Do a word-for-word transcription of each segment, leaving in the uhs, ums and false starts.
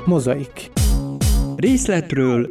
Mozaik. Részletről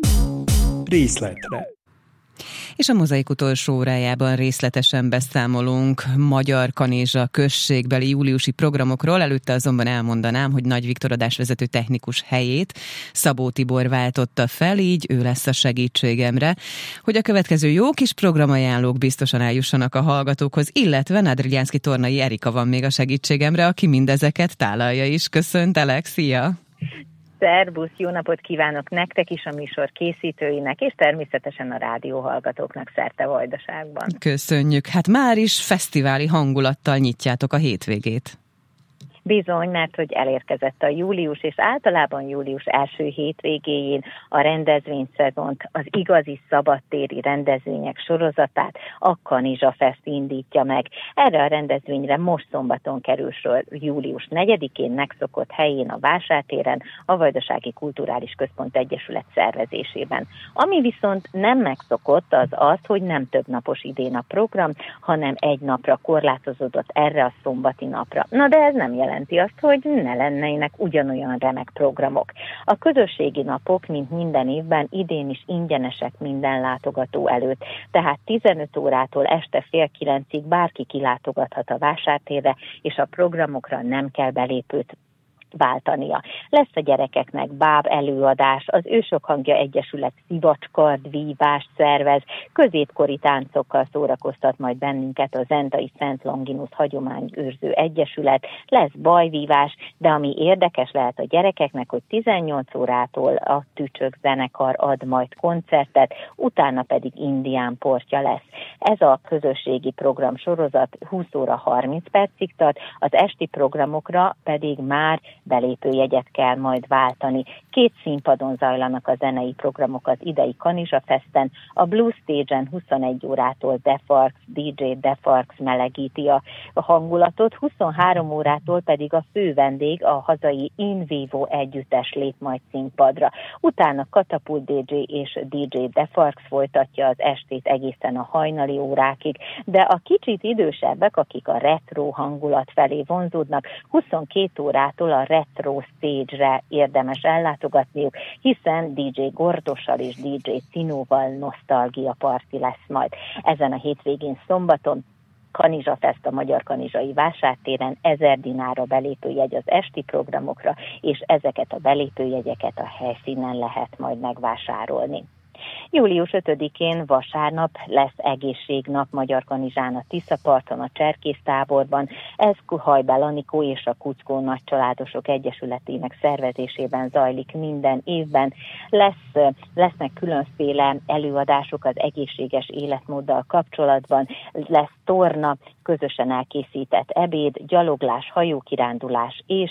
részletre. És a Mozaik utolsó órájában részletesen beszámolunk Magyar Kanizsa községbeli júliusi programokról, előtte azonban elmondanám, hogy Nagy Viktor adásvezető technikus helyét Szabó Tibor váltotta fel, így ő lesz a segítségemre, hogy a következő jó kis programajánlók biztosan eljussanak a hallgatókhoz, illetve Nadrigánszky Tornai Erika van még a segítségemre, aki mindezeket tálalja is. Köszöntelek, szia! Szerbusz, jó napot kívánok nektek is, a műsor készítőinek, és természetesen a rádióhallgatóknak szerte Vajdaságban. Köszönjük, hát már is fesztiváli hangulattal nyitjátok a hétvégét. Bizony, mert hogy elérkezett a július, és általában július első hétvégéjén a rendezvényszezont, az igazi szabadtéri rendezvények sorozatát a Kanizsa Fest indítja meg. Erre a rendezvényre most szombaton kerül sor július negyedikén megszokott helyén a Vásártéren, a Vajdasági Kulturális Központ Egyesület szervezésében. Ami viszont nem megszokott, az az, hogy nem több napos idén a program, hanem egy napra korlátozódott erre a szombati napra. Na de ez nem jelent azt, hogy ne lennének ugyanolyan remek programok. A közösségi napok, mint minden évben, idén is ingyenesek minden látogató előtt. Tehát tizenöt órától este fél kilencig bárki kilátogathat a Vásártérre, és a programokra nem kell belépőt váltania. Lesz a gyerekeknek báb előadás, az Ősök Hangja Egyesület szivacskardvívást szervez, középkori táncokkal szórakoztat majd bennünket a Zentai Szent Longinus Hagyományőrző Egyesület, lesz bajvívás, de ami érdekes lehet a gyerekeknek, hogy tizennyolc órától a Tücsök zenekar ad majd koncertet, utána pedig indián portja lesz. Ez a közösségi program sorozat húsz óra harminc percig tart, az esti programokra pedig már belépőjegyet kell majd váltani. Két színpadon zajlanak a zenei programok az idei Kanizsa Festen, a Blue Stage-en huszonegy órától Defarks, dé dzsé Defarks melegíti a hangulatot, huszonhárom órától pedig a fő vendég, a hazai In Vivo együttes lép majd színpadra. Utána Katapult dé dzsé és dé dzsé Defarks folytatja az estét egészen a hajnali órákig, de a kicsit idősebbek, akik a retro hangulat felé vonzódnak, huszonkét órától a Retro Stage-re érdemes ellátogatniuk, hiszen dé dzsé Gordossal és dé dzsé Cinóval nosztalgia parti lesz majd. Ezen a hétvégén szombaton Kanizsa Fest a Magyar Kanizsai Vásártéren, ezer dinárra belépőjegy az esti programokra, és ezeket a belépőjegyeket a helyszínen lehet majd megvásárolni. július ötödikén vasárnap lesz egészségnap Magyar Kanizsán a Tiszaparton, a Cserkésztáborban. Ez Hajbel Anikó és a Kuckó Nagycsaládosok Egyesületének szervezésében zajlik minden évben. Lesz, lesznek különféle előadások az egészséges életmóddal kapcsolatban, lesz torna, közösen elkészített ebéd, gyaloglás, hajókirándulás és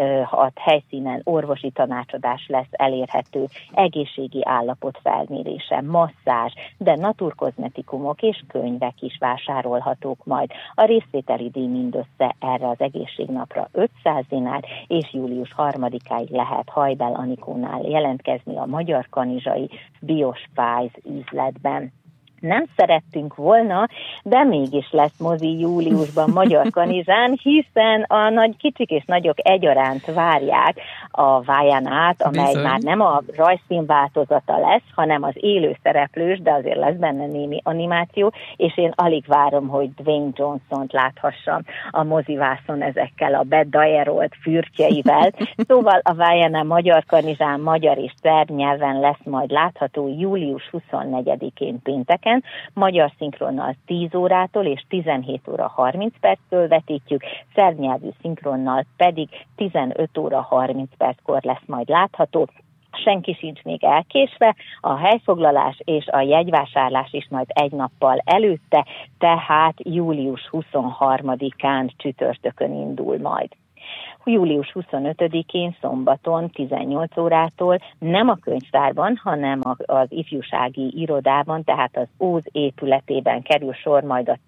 a helyszínen orvosi tanácsadás lesz elérhető, egészségi állapot felmérése, masszázs, de naturkozmetikumok és könyvek is vásárolhatók majd. A részvételi díj mindössze erre az egészségnapra ötszáz dinár, és július harmadikáig lehet Hajbel Anikónál jelentkezni a Magyar Kanizsai Biospice üzletben. Nem szerettünk volna, de mégis lesz mozi júliusban Magyar Kanizsán, hiszen a nagy kicsik és nagyok egyaránt várják a Vájánát, amely Bizony. Már nem a rajzfilm változata lesz, hanem az élő szereplős, de azért lesz benne némi animáció, és én alig várom, hogy Dwayne Johnson-t láthassam a mozivászon ezekkel a bedajerolt fürtjeivel. Szóval a Vájánál Magyar Kanizsán magyar és szerb nyelven lesz majd látható július huszonnegyedikén pénteken, magyar szinkronnal tíz órától és tizenhét óra harminc perctől vetítjük, szerb nyelvű szinkronnal pedig tizenöt óra harminc perckor lesz majd látható. Senki sincs még elkésve, a helyfoglalás és a jegyvásárlás is majd egy nappal előtte, tehát július huszonharmadikán csütörtökön indul majd. július huszonötödikén szombaton tizennyolc órától nem a könyvtárban, hanem az ifjúsági irodában, tehát az Óz épületében kerül sor majd a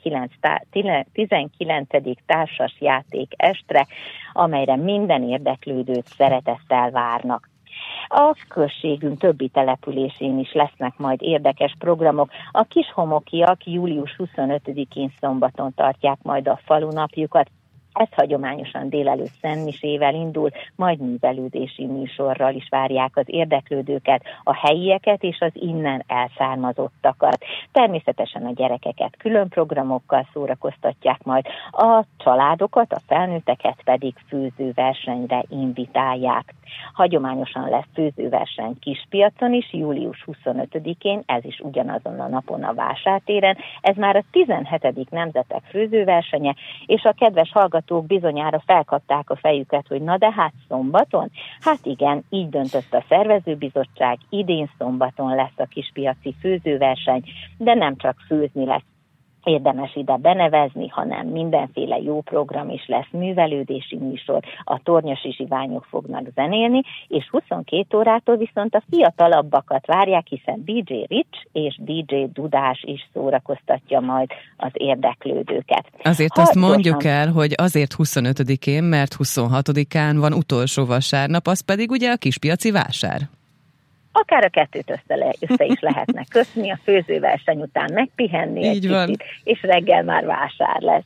tizenkilencedik társas játék estre, amelyre minden érdeklődőt szeretettel várnak. A községünk többi településén is lesznek majd érdekes programok. A Kishomokiak július huszonötödikén szombaton tartják majd a falunapjukat. Ez hagyományosan délelőtt szentmisével indul, majd művelődési műsorral is várják az érdeklődőket, a helyieket és az innen elszármazottakat. Természetesen a gyerekeket külön programokkal szórakoztatják majd, a családokat, a felnőtteket pedig főzőversenyre invitálják. Hagyományosan lesz főzőverseny Kispiacon is, július huszonötödikén, ez is ugyanazon a napon a vásártéren. Ez már a tizenhetedik nemzetek főzőversenye, és a kedves hallgatók bizonyára felkapták a fejüket, hogy na de hát szombaton? Hát igen, így döntött a szervezőbizottság, idén szombaton lesz a kispiaci főzőverseny, de nem csak főzni lesz érdemes ide benevezni, hanem mindenféle jó program is lesz, művelődési műsor, a tornyosi zsiványok fognak zenélni, és huszonkét órától viszont a fiatalabbakat várják, hiszen dé dzsé Rich és dé dzsé Dudás is szórakoztatja majd az érdeklődőket. Azért ha azt mondjuk gyorsan el, hogy azért huszonötödikén, mert huszonhatodikán van utolsó vasárnap, az pedig ugye a kispiaci vásár. Akár a kettőt össze, le, össze is lehetne kötni, a főzőverseny után megpihenni így egy van. kicsit, és reggel már vásár lesz.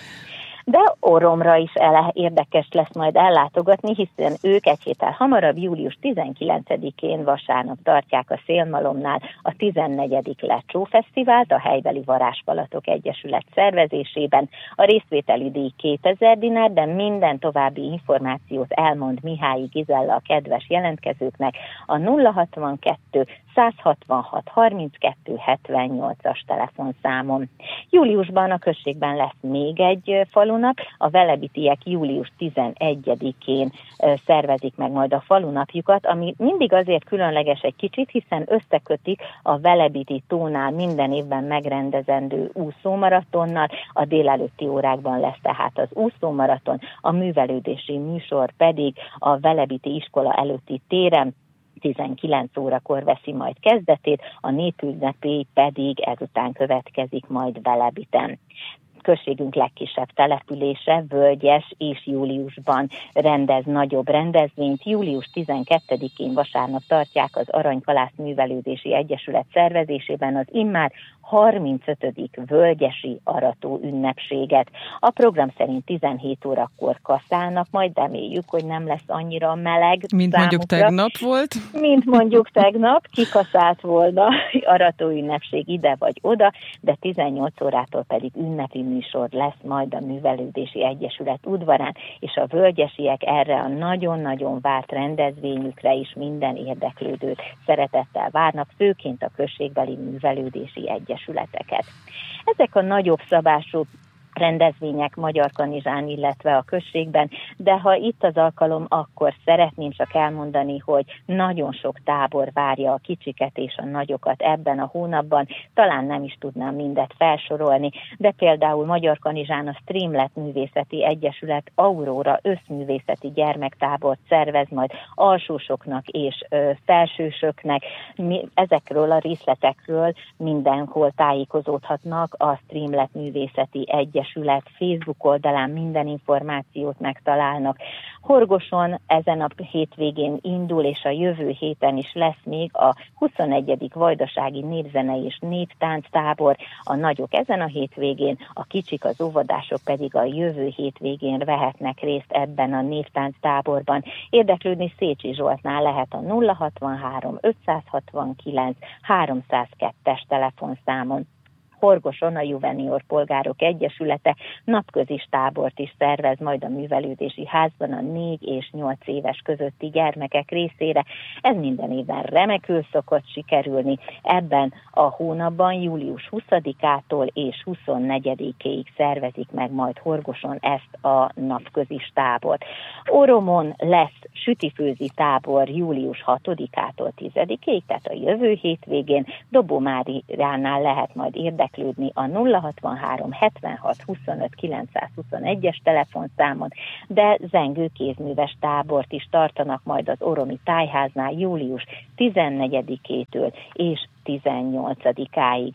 De Oromra is ele, érdekes lesz majd ellátogatni, hiszen ők egy héttel hamarabb, július tizenkilencedikén vasárnap tartják a Szélmalomnál a tizennegyedik Lecsó Fesztivált, a helybeli Varázspalatok Egyesület szervezésében. A részvételi díj kétezer dinár, de minden további információt elmond Mihályi Gizella a kedves jelentkezőknek a nulla hatvankettő százhatvanhat harminckettő hetvennyolcas telefonszámon. Júliusban a községben lesz még egy falunap, a velebitiek július tizenegyedikén szervezik meg majd a falunapjukat, ami mindig azért különleges egy kicsit, hiszen összekötik a Velebiti tónál minden évben megrendezendő úszómaratonnal, a délelőtti órákban lesz tehát az úszómaraton, a művelődési műsor pedig a Velebiti iskola előtti téren tizenkilenc órakor veszi majd kezdetét, a népünnepé pedig ezután következik majd Velebiten. Községünk legkisebb települése, Völgyes, és júliusban rendez nagyobb rendezvényt. július tizenkettedikén vasárnap tartják az Aranykalász Művelődési Egyesület szervezésében az immár harmincötödik Völgyesi arató ünnepséget. A program szerint tizenhét órakor kaszálnak, majd reméljük, hogy nem lesz annyira meleg mint számukra, mondjuk tegnap volt. Mint mondjuk tegnap, kikaszált volna arató ünnepség ide vagy oda, de tizennyolc órától pedig ünnepi műsor lesz majd a Művelődési Egyesület udvarán, és a völgyesiek erre a nagyon-nagyon várt rendezvényükre is minden érdeklődőt szeretettel várnak, főként a községbeli művelődési egyesületeket. Ezek a nagyobb szabású rendezvények Magyarkanizsán, illetve a községben, de ha itt az alkalom, akkor szeretném csak elmondani, hogy nagyon sok tábor várja a kicsiket és a nagyokat ebben a hónapban, talán nem is tudnám mindet felsorolni, de például Magyarkanizsán a Streamlet Művészeti Egyesület Aurora összművészeti gyermektábort szervez majd alsósoknak és ö, felsősöknek. Mi, ezekről a részletekről mindenhol tájékozódhatnak a Streamlet Művészeti Egyesület Facebook oldalán, minden információt megtalálnak. Horgoson ezen a hétvégén indul, és a jövő héten is lesz még a huszonegyedik Vajdasági Népzene és Néptánctábor, a nagyok ezen a hétvégén, a kicsik, az óvodások pedig a jövő hétvégén vehetnek részt ebben a néptánctáborban. Érdeklődni Szécsi Zsoltnál lehet a nulla hatvanhárom ötszázhatvankilenc háromszázkettes telefonszámon. Horgoson a Juvenior Polgárok Egyesülete napközis tábort is szervez majd a művelődési házban a négy és nyolc éves közötti gyermekek részére. Ez minden évben remekül szokott sikerülni. Ebben a hónapban július huszadikától és huszonnegyedikéig szervezik meg majd Horgoson ezt a napközis tábort. Oromon lesz sütifőzi tábor július hatodikától tizedikéig, tehát a jövő hétvégén. Dobómárjánál lehet majd érdeklődni a nulla hatvanhárom hetvenhat huszonöt kilencszázhuszonegyes telefonszámon, de zengő kézműves tábort is tartanak majd az oromi tájháznál július tizennegyedikétől és tizennyolcadikáig.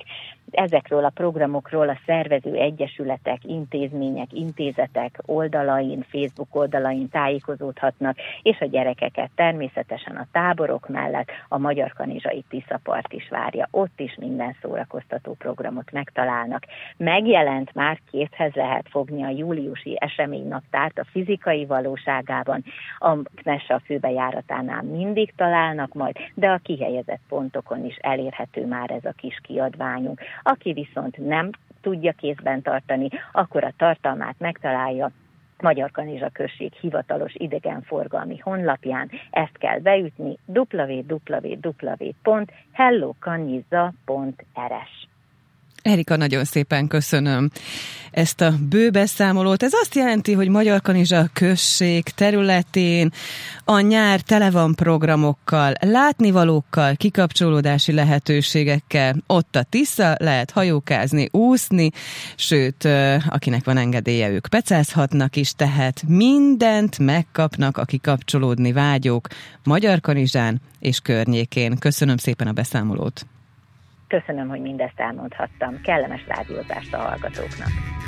Ezekről a programokról a szervező egyesületek, intézmények, intézetek oldalain, Facebook oldalain tájékozódhatnak, és a gyerekeket természetesen a táborok mellett a Magyarkanizsai Tiszapart is várja. Ott is minden szórakoztató programot megtalálnak. Megjelent már, készhez lehet fogni a júliusi eseménynaptárt a fizikai valóságában. A Knessa főbejáratánál mindig találnak majd, de a kihelyezett pontokon is elérhető már ez a kis kiadványunk. Aki viszont nem tudja kézben tartani, akkor a tartalmát megtalálja Magyarkanizsa község hivatalos idegenforgalmi honlapján. Ezt kell beütni double-u double-u double-u pont hello kanizsa pont r s. Erika, nagyon szépen köszönöm ezt a bő beszámolót. Ez azt jelenti, hogy Magyarkanizsa község területén a nyár tele van programokkal, látnivalókkal, kikapcsolódási lehetőségekkel. Ott a Tisza, lehet hajókázni, úszni, sőt, akinek van engedélye, ők pecázhatnak is, tehát mindent megkapnak a kikapcsolódni vágyók Magyarkanizsán és környékén. Köszönöm szépen a beszámolót. Köszönöm, hogy mindezt elmondhattam. Kellemes rádiózást a hallgatóknak.